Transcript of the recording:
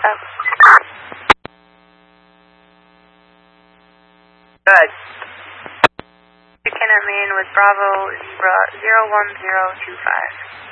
Oh. Good. Kenner Main with Bravo Zebra 01025.